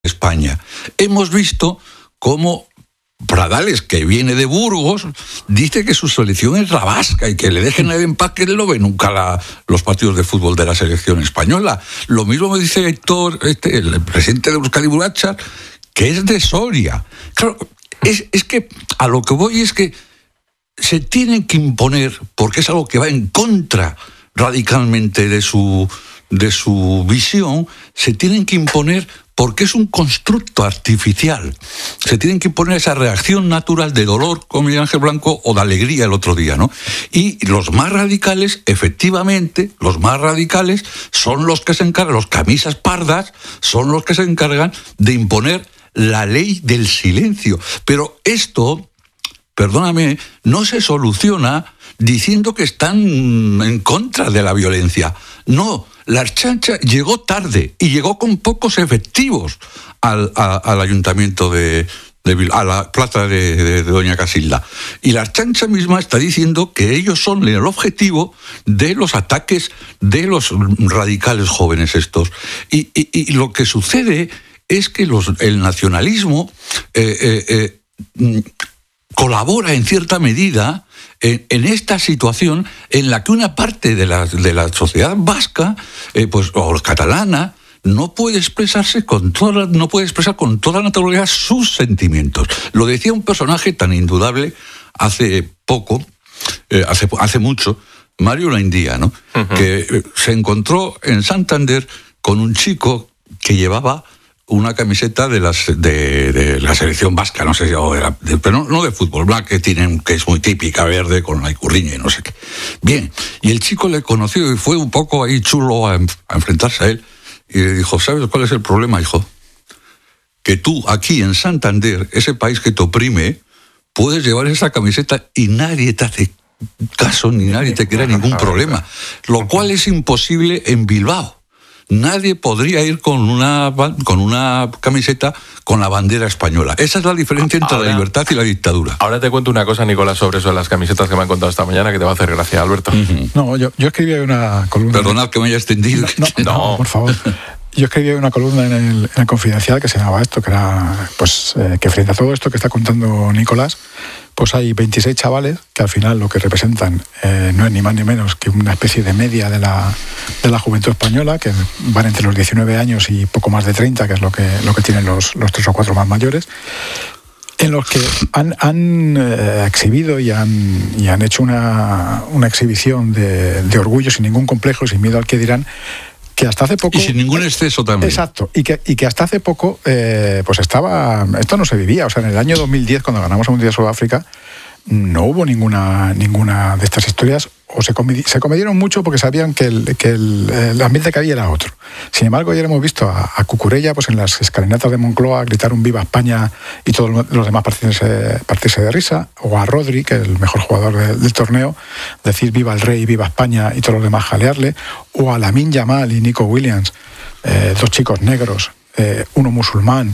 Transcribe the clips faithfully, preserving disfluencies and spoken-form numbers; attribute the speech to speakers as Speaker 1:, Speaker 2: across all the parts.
Speaker 1: España. Hemos visto cómo Pradales, que viene de Burgos, dice que su selección es la vasca y que le dejen en paz, que él no ve nunca la, los partidos de fútbol de la selección española. Lo mismo me dice Héctor, este, el presidente de Euskadi Burachar, que es de Soria. Claro, es, es que a lo que voy es que se tienen que imponer, porque es algo que va en contra radicalmente de su, de su visión, se tienen que imponer porque es un constructo artificial. Se tienen que imponer esa reacción natural de dolor, como Miguel Ángel Blanco, o de alegría el otro día, ¿no? Y los más radicales, efectivamente, los más radicales son los que se encargan, los camisas pardas, son los que se encargan de imponer la ley del silencio. Pero esto, perdóname, no se soluciona diciendo que están en contra de la violencia. No, la Ertzaintza llegó tarde y llegó con pocos efectivos al, a, al ayuntamiento de, de a la plaza de, de, de Doña Casilda. Y la Ertzaintza misma está diciendo que ellos son el objetivo de los ataques de los radicales jóvenes estos. Y, y, y lo que sucede es que los, el nacionalismo eh, eh, eh, colabora en cierta medida en, en esta situación en la que una parte de la, de la sociedad vasca, eh, pues, o catalana, no puede expresarse con toda, no puede expresar con toda naturalidad sus sentimientos. Lo decía un personaje tan indudable hace poco, eh, hace, hace mucho, Mario Laindía, ¿no? Uh-huh. Que se encontró en Santander con un chico que llevaba una camiseta de, las, de, de la selección vasca, no sé si, o de la, de, pero no, no de fútbol, black, que tienen, que es muy típica, verde, con la icurriña y no sé qué. Bien, y el chico le conoció y fue un poco ahí chulo a, a enfrentarse a él, y le dijo, ¿sabes cuál es el problema, hijo? Que tú, aquí en Santander, ese país que te oprime, puedes llevar esa camiseta y nadie te hace caso, ni nadie te crea ningún problema, lo cual es imposible en Bilbao. Nadie podría ir con una, con una camiseta con la bandera española. Esa es la diferencia entre ahora, la libertad y la dictadura.
Speaker 2: Ahora te cuento una cosa, Nicolás, sobre eso de las camisetas que me han contado esta mañana, que te va a hacer gracia, Alberto.
Speaker 3: Uh-huh. No, yo, yo escribí una columna...
Speaker 1: Perdonad que me haya extendido.
Speaker 3: No, no, no, por favor. Yo escribí una columna en el, en el Confidencial que se llamaba esto, que era, pues, eh, que frente a todo esto que está contando Nicolás, pues hay veintiséis chavales que al final lo que representan eh, no es ni más ni menos que una especie de media de la, de la juventud española, que van entre los diecinueve años y poco más de treinta, que es lo que, lo que tienen los, los tres o cuatro más mayores, en los que han, han eh, exhibido y han, y han hecho una, una exhibición de, de orgullo sin ningún complejo, sin miedo al que dirán, que hasta hace poco...
Speaker 1: Y sin ningún exceso también.
Speaker 3: Exacto, y que, y que hasta hace poco eh, pues estaba... Esto no se vivía, o sea, en el año dos mil diez, cuando ganamos el Mundial de Sudáfrica, no hubo ninguna, ninguna de estas historias, o se, comedi- se comedieron mucho porque sabían que, el, que el, el ambiente que había era otro. Sin embargo, ayer hemos visto a, a Cucurella pues en las escalinatas de Moncloa gritar un Viva España y todos los demás partirse, partirse de risa, o a Rodri, que es el mejor jugador de, del torneo, decir Viva el Rey, Viva España y todos los demás jalearle, o a Lamine Yamal y Nico Williams, eh, dos chicos negros, eh, uno musulmán,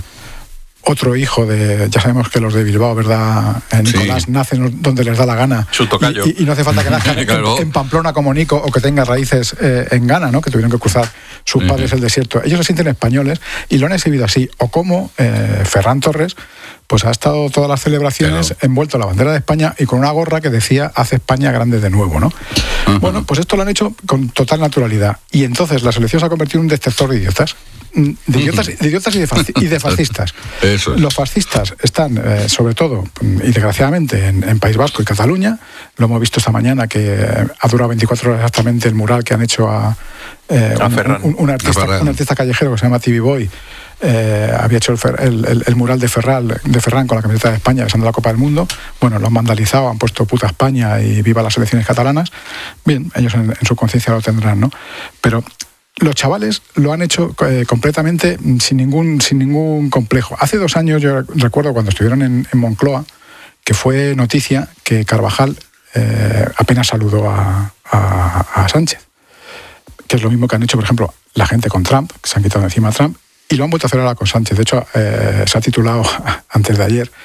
Speaker 3: otro hijo de... Ya sabemos que los de Bilbao, ¿verdad? Eh, Nicolás, sí, nacen donde les da la gana.
Speaker 2: Su tocayo.
Speaker 3: Y, y, y no hace falta que nazcan claro. en, en Pamplona como Nico, o que tenga raíces eh, en Ghana, ¿no? Que tuvieron que cruzar sus uh-huh. padres el desierto. Ellos se sienten españoles y lo han exhibido así. O como eh, Ferran Torres, pues ha estado todas las celebraciones claro. envuelto en la bandera de España y con una gorra que decía hace España grande de nuevo, ¿no? Uh-huh. Bueno, pues esto lo han hecho con total naturalidad. Y entonces la selección se ha convertido en un detector de idiotas. De idiotas, de idiotas y, de fasc- y de fascistas.
Speaker 1: Eso es.
Speaker 3: Los fascistas están, eh, sobre todo, y desgraciadamente, en, en País Vasco y Cataluña. Lo hemos visto esta mañana, que eh, ha durado veinticuatro horas exactamente el mural que han hecho a, eh,
Speaker 2: a
Speaker 3: un, un, un, artista, un artista callejero que se llama T V Boy. Eh, había hecho el, Fer, el, el, el mural de Ferran, de Ferran con la camiseta de España besando la Copa del Mundo. Bueno, lo han vandalizado, han puesto puta España y viva las selecciones catalanas. Bien, ellos en, en su conciencia lo tendrán, ¿no? Pero los chavales lo han hecho eh, completamente sin ningún, sin ningún complejo. Hace dos años, yo recuerdo cuando estuvieron en, en Moncloa, que fue noticia que Carvajal eh, apenas saludó a, a, a Sánchez, que es lo mismo que han hecho, por ejemplo, la gente con Trump, que se han quitado encima a Trump, y lo han vuelto a hacer ahora con Sánchez. De hecho, eh, se ha titulado antes de ayer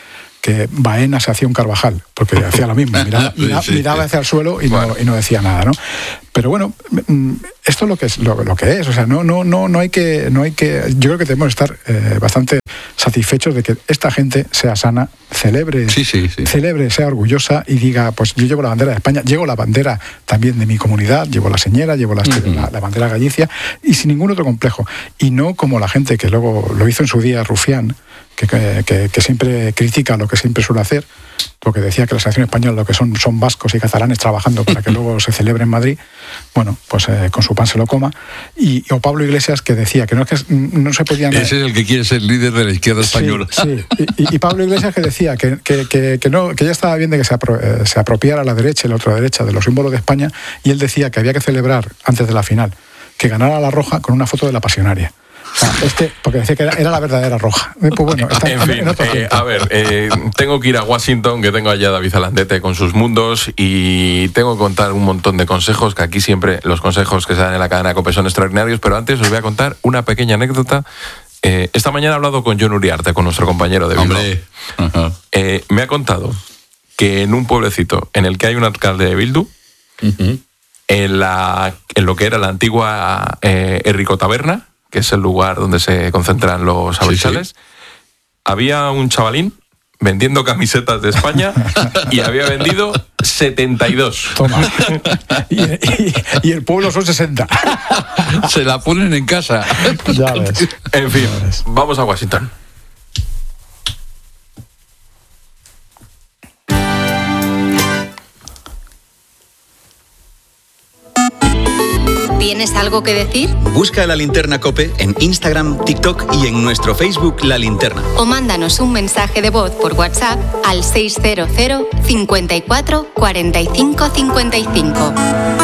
Speaker 3: que Baena se hacía un Carvajal, porque hacía lo mismo, miraba, miraba,
Speaker 1: sí,
Speaker 3: miraba
Speaker 1: sí.
Speaker 3: hacia el suelo y,
Speaker 1: Bueno.
Speaker 3: no, y no decía nada, ¿no? Pero bueno, esto es lo que es, lo, lo que es, o sea, no, no, no, no hay que, no hay que, yo creo que tenemos que estar eh, bastante satisfechos de que esta gente sea sana, celebre,
Speaker 1: Sí, sí, sí.
Speaker 3: celebre, sea orgullosa y diga, pues yo llevo la bandera de España, llevo la bandera también de mi comunidad, llevo la señera, llevo la,
Speaker 1: Uh-huh.
Speaker 3: la, la bandera galicia y sin ningún otro complejo. Y no como la gente que luego lo hizo en su día, Rufián, que, que, que, que siempre critica lo que siempre suele hacer, porque decía que la selección española lo que son son vascos y catalanes trabajando para que luego se celebre en Madrid. Bueno, pues eh, con su pan se lo coma. Y o Pablo Iglesias, que decía que no, es que no se podían...
Speaker 1: Ese es el que quiere ser líder de la izquierda
Speaker 3: Sí,
Speaker 1: española.
Speaker 3: sí. Y, y Pablo Iglesias, que decía que, que, que, que, no, que ya estaba bien de que se, apro, eh, se apropiara la derecha y la otra derecha de los símbolos de España, y él decía que había que celebrar antes de la final que ganara la Roja con una foto de la pasionaria. O sea, este, porque decía que era, era la verdadera Roja. Eh, Pues bueno, está
Speaker 2: En
Speaker 3: en,
Speaker 2: fin,
Speaker 3: en otro
Speaker 2: eh,
Speaker 3: tiempo.
Speaker 2: a ver, eh, tengo que ir a Washington, que tengo allá a David Alandete con sus mundos, y tengo que contar un montón de consejos, que aquí siempre los consejos que se dan en la cadena COPE son extraordinarios, pero antes os voy a contar una pequeña anécdota. Eh, esta mañana he hablado con Jon Uriarte, con nuestro compañero de Bilbao.
Speaker 1: Hombre. Ajá.
Speaker 2: Eh, me ha contado que en un pueblecito en el que hay un alcalde de Bildu,
Speaker 1: Uh-huh.
Speaker 2: en, la, en lo que era la antigua eh, Herrico Taberna, que es el lugar donde se concentran los
Speaker 1: Sí,
Speaker 2: abertzales,
Speaker 1: sí.
Speaker 2: había un chavalín vendiendo camisetas de España y había vendido setenta y dos.
Speaker 3: Toma. Y, y- y el pueblo son sesenta.
Speaker 1: Se la ponen en casa.
Speaker 3: Ya ves.
Speaker 2: En fin, vamos a Washington.
Speaker 4: ¿Tienes algo que decir?
Speaker 5: Busca La Linterna COPE en Instagram, TikTok y en nuestro Facebook La Linterna.
Speaker 4: O mándanos un mensaje de voz por WhatsApp al seiscientos cincuenta y cuatro cuarenta y cinco cincuenta y cinco.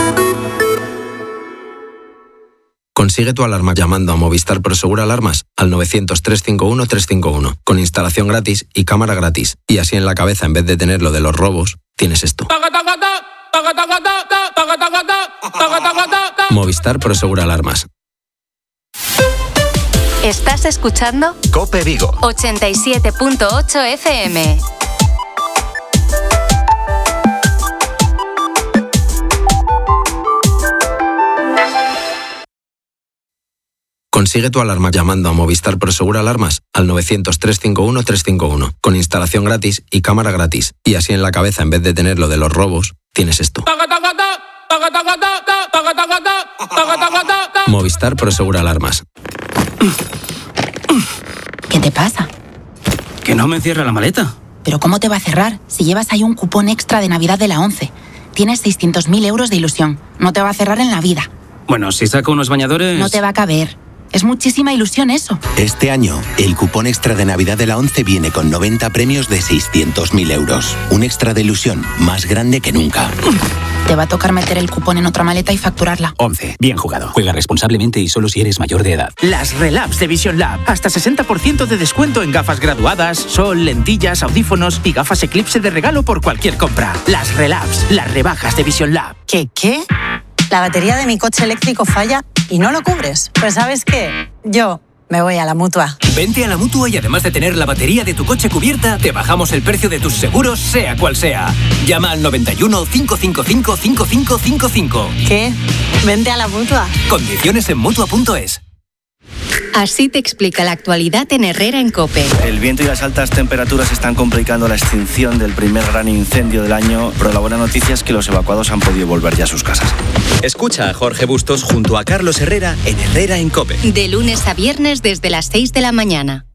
Speaker 6: Consigue tu alarma llamando a Movistar Prosegur Alarmas al novecientos, trescientos cincuenta y uno, trescientos cincuenta y uno, con instalación gratis y cámara gratis. Y así en la cabeza, en vez de tener lo de los robos, tienes esto. Movistar Prosegur Alarmas.
Speaker 4: ¿Estás escuchando?
Speaker 5: COPE Vigo.
Speaker 4: ochenta y siete punto ocho F M.
Speaker 6: Consigue tu alarma llamando a Movistar Prosegur Alarmas al novecientos, trescientos cincuenta y uno, trescientos cincuenta y uno, con instalación gratis y cámara gratis. Y así en la cabeza, en vez de tener lo de los robos, tienes esto. Movistar Prosegur Alarmas.
Speaker 7: ¿Qué te pasa?
Speaker 8: Que no me cierra la maleta.
Speaker 7: ¿Pero cómo te va a cerrar si llevas ahí un cupón extra de Navidad de la ONCE? Tienes seiscientos mil euros de ilusión. No te va a cerrar en la vida.
Speaker 8: Bueno, si saco unos bañadores...
Speaker 7: No te va a caber. Es muchísima ilusión eso.
Speaker 9: Este año, el cupón extra de Navidad de la ONCE viene con noventa premios de seiscientos mil euros. Un extra de ilusión más grande que nunca.
Speaker 7: Te va a tocar meter el cupón en otra maleta y facturarla.
Speaker 8: ONCE. Bien jugado. Juega responsablemente y solo si eres mayor de edad.
Speaker 10: Las Relabs de Vision Lab. Hasta sesenta por ciento de descuento en gafas graduadas, sol, lentillas, audífonos y gafas Eclipse de regalo por cualquier compra. Las Relabs, las rebajas de Vision Lab.
Speaker 11: ¿Qué qué? La batería de mi coche eléctrico falla y no lo cubres. Pues ¿sabes qué? Yo me voy a la Mutua.
Speaker 12: Vente a la Mutua y además de tener la batería de tu coche cubierta, te bajamos el precio de tus seguros, sea cual sea. Llama al noventa y uno, cinco cinco cinco, cinco cinco cinco cinco.
Speaker 11: ¿Qué? Vente a la Mutua.
Speaker 12: Condiciones en Mutua punto es.
Speaker 4: Así te explica la actualidad en Herrera en COPE.
Speaker 13: El viento y las altas temperaturas están complicando la extinción del primer gran incendio del año, pero la buena noticia es que los evacuados han podido volver ya a sus casas.
Speaker 5: Escucha a Jorge Bustos junto a Carlos Herrera en Herrera en COPE.
Speaker 4: De lunes a viernes desde las seis de la mañana.